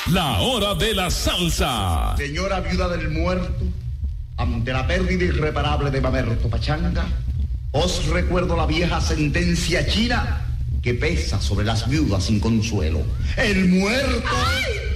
La hora de la salsa. Señora viuda del muerto, ante la pérdida irreparable de Mamerto Pachanga, os recuerdo la vieja sentencia china que pesa sobre las viudas sin consuelo. El muerto... ¡Ay!